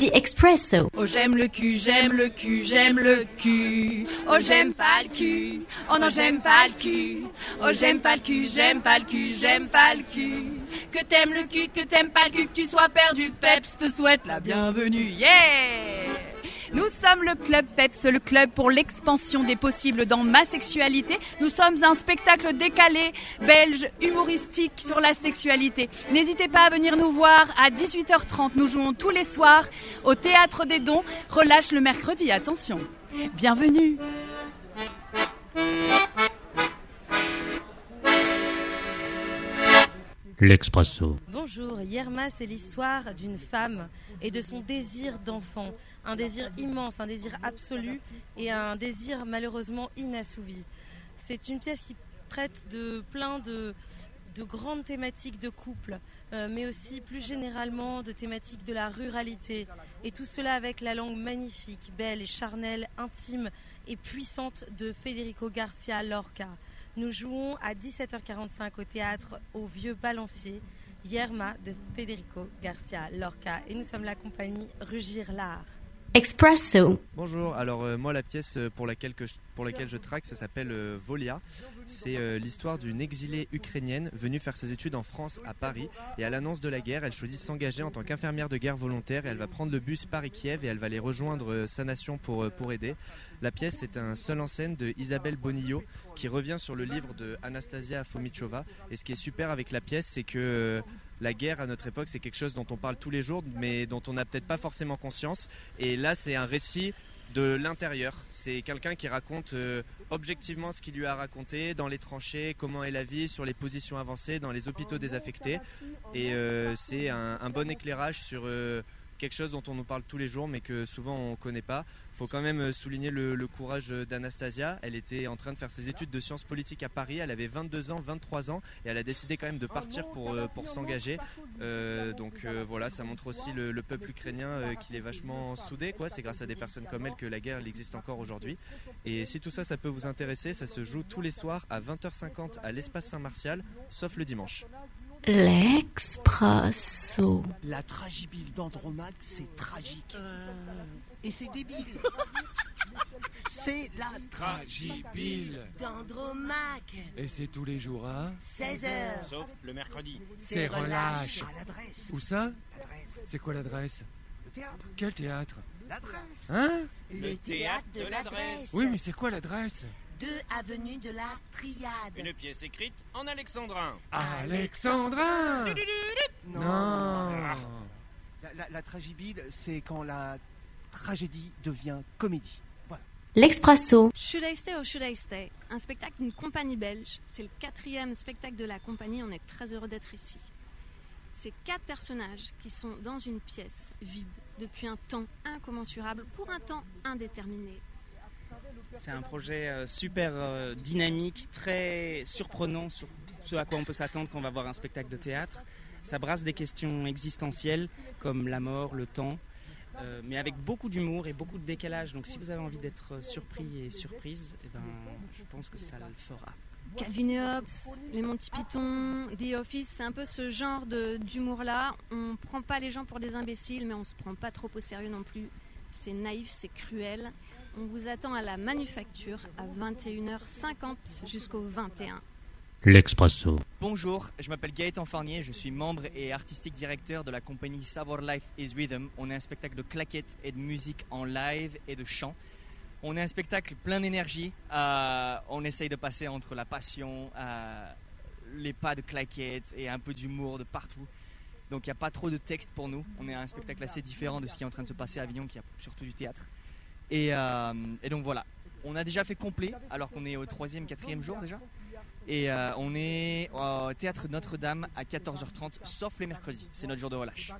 The Expresso. Oh j'aime le cul, j'aime le cul, j'aime le cul. Oh j'aime pas le cul. Oh non j'aime pas le cul. Oh j'aime pas le cul, j'aime pas le cul, j'aime pas le cul. Que t'aimes le cul, que t'aimes pas le cul, que tu sois perdu, Peps te souhaite la bienvenue. Yeah! Nous sommes le Club Peps, le club pour l'expansion des possibles dans ma sexualité. Nous sommes un spectacle décalé, belge, humoristique sur la sexualité. N'hésitez pas à venir nous voir à 18h30. Nous jouons tous les soirs au Théâtre des Dons. Relâche le mercredi, attention. Bienvenue. L'Expresso. Bonjour, Yerma, c'est l'histoire d'une femme et de son désir d'enfant. Un désir immense, un désir absolu et un désir malheureusement inassouvi. C'est une pièce qui traite de plein de grandes thématiques de couple, mais aussi plus généralement de thématiques de la ruralité. Et tout cela avec la langue magnifique, belle et charnelle, intime et puissante de Federico Garcia Lorca. Nous jouons à 17h45 au théâtre au Vieux Balancier, Yerma de Federico Garcia Lorca. Et nous sommes la compagnie Rugir l'Art. Expresso. Bonjour, alors moi la pièce pour laquelle je traque, ça s'appelle Volia. C'est l'histoire d'une exilée ukrainienne venue faire ses études en France à Paris, et à l'annonce de la guerre, elle choisit de s'engager en tant qu'infirmière de guerre volontaire, et elle va prendre le bus Paris-Kiev et elle va aller rejoindre sa nation pour aider. La pièce est un seul en scène de Isabelle Bonillo qui revient sur le livre de Anastasia Fomichova, et ce qui est super avec la pièce, c'est que la guerre à notre époque, c'est quelque chose dont on parle tous les jours mais dont on n'a peut-être pas forcément conscience, et là c'est un récit de l'intérieur. C'est quelqu'un qui raconte objectivement ce qu'il lui a raconté dans les tranchées, comment est la vie sur les positions avancées, dans les hôpitaux désaffectés, et c'est un bon éclairage sur quelque chose dont on nous parle tous les jours mais que souvent on ne connaît pas. Il faut quand même souligner le courage d'Anastasia. Elle était en train de faire ses études de sciences politiques à Paris, elle avait 22 ans, 23 ans, et elle a décidé quand même de partir pour s'engager. Donc voilà, ça montre aussi le peuple ukrainien qu'il est vachement soudé, quoi. C'est grâce à des personnes comme elle que la guerre elle existe encore aujourd'hui. Et si tout ça, ça peut vous intéresser, ça se joue tous les soirs à 20h50 à l'Espace Saint-Martial, sauf le dimanche. L'Expresso. La tragibile d'Andromaque, c'est tragique. Et c'est débile. C'est la tragibile d'Andromaque. Et c'est tous les jours à 16h. Sauf le mercredi. C'est relâche. à l'adresse. Où ça? L'adresse. C'est quoi l'adresse? Le théâtre. Quel théâtre? L'adresse. Hein? Le théâtre de l'adresse. Oui, mais c'est quoi l'adresse? 2 avenue de la Triade. Une pièce écrite en alexandrin. Alexandrin? Non. La tragibile, c'est quand la tragédie devient comédie. Voilà. L'Expresso. Should I Stay or Should I Stay? Un spectacle d'une compagnie belge. C'est le 4e spectacle de la compagnie. On est très heureux d'être ici. C'est 4 personnages qui sont dans une pièce vide depuis un temps incommensurable pour un temps indéterminé. C'est un projet super dynamique, très surprenant sur ce à quoi on peut s'attendre quand on va voir un spectacle de théâtre. Ça brasse des questions existentielles comme la mort, le temps, mais avec beaucoup d'humour et beaucoup de décalage. Donc si vous avez envie d'être surpris et surprise, eh ben, je pense que ça le fera. Calvin et Hobbes, les Monty Python, The Office, c'est un peu ce genre d'humour-là. On prend pas les gens pour des imbéciles, mais on se prend pas trop au sérieux non plus. C'est naïf, c'est cruel. On vous attend à la Manufacture à 21h50 jusqu'au 21. L'Expresso. Bonjour, je m'appelle Gaëtan Farnier, je suis membre et artistique directeur de la compagnie Savoir Life is Rhythm. On est un spectacle de claquettes et de musique en live et de chant. On est un spectacle plein d'énergie. On essaye de passer entre la passion, les pas de claquettes et un peu d'humour de partout. Donc il n'y a pas trop de texte pour nous. On est un spectacle assez différent de ce qui est en train de se passer à Avignon, qui a surtout du théâtre. Et donc voilà, on a déjà fait complet alors qu'on est au 3e, 4e jour déjà. Et on est au Théâtre Notre-Dame à 14h30, sauf les mercredis, c'est notre jour de relâche.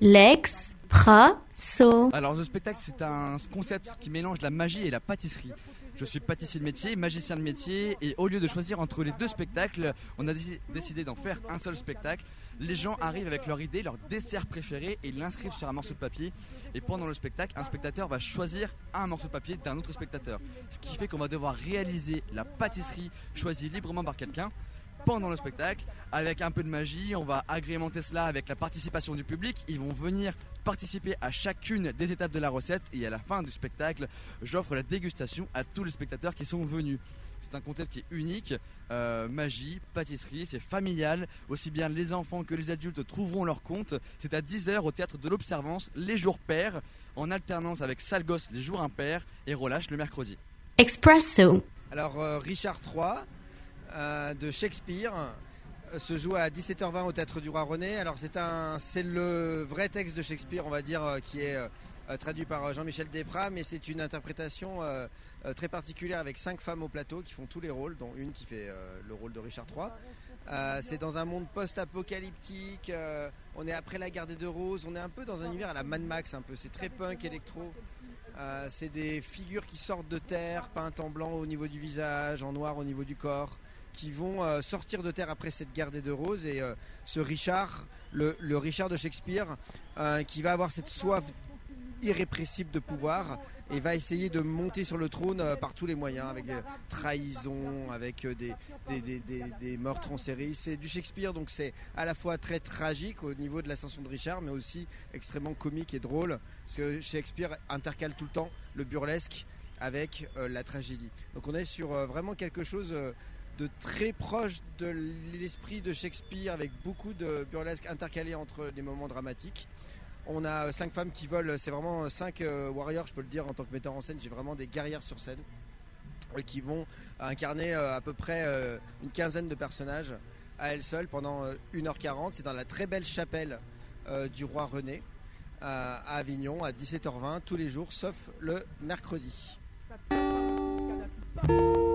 L'Expresso. Alors le spectacle, c'est un concept qui mélange la magie et la pâtisserie. Je suis pâtissier de métier, magicien de métier, et au lieu de choisir entre les 2 spectacles, on a décidé d'en faire un seul spectacle. Les gens arrivent avec leur idée, leur dessert préféré, et ils l'inscrivent sur un morceau de papier. Et pendant le spectacle, un spectateur va choisir un morceau de papier d'un autre spectateur. Ce qui fait qu'on va devoir réaliser la pâtisserie choisie librement par quelqu'un. pendant le spectacle avec un peu de magie. On va agrémenter cela avec la participation du public. Ils vont venir participer à chacune des étapes de la recette et à la fin du spectacle, j'offre la dégustation à tous les spectateurs qui sont venus. C'est un concept qui est unique, magie, pâtisserie, c'est familial, aussi bien les enfants que les adultes trouveront leur compte. C'est à 10h au Théâtre de l'Observance, les jours pairs, en alternance avec Sale Gosse les jours impairs et Relâche le mercredi. Expresso. Alors Richard III de Shakespeare se joue à 17h20 au Théâtre du Roi René. Alors c'est le vrai texte de Shakespeare, on va dire, qui est traduit par Jean-Michel Desprats, mais c'est une interprétation très particulière avec 5 femmes au plateau qui font tous les rôles, dont une qui fait le rôle de Richard III. C'est dans un monde post-apocalyptique, on est après la guerre des 2 roses, on est un peu dans un univers à la Mad Max, un peu, c'est très punk, électro. C'est des figures qui sortent de terre, peintes en blanc au niveau du visage, en noir au niveau du corps, qui vont sortir de terre après cette guerre des 2 roses. Et ce Richard, le Richard de Shakespeare, qui va avoir cette soif irrépressible de pouvoir et va essayer de monter sur le trône par tous les moyens, avec des trahisons, avec des meurtres en série. C'est du Shakespeare, donc c'est à la fois très tragique au niveau de l'ascension de Richard, mais aussi extrêmement comique et drôle, parce que Shakespeare intercale tout le temps le burlesque avec la tragédie. Donc on est sur vraiment quelque chose de très proche de l'esprit de Shakespeare, avec beaucoup de burlesque intercalé entre des moments dramatiques. On a 5 femmes qui volent, c'est vraiment 5 warriors, je peux le dire en tant que metteur en scène, j'ai vraiment des guerrières sur scène qui vont incarner à peu près une quinzaine de personnages à elles seules pendant 1h40. C'est dans la très belle chapelle du Roi René à Avignon à 17h20 tous les jours sauf le mercredi.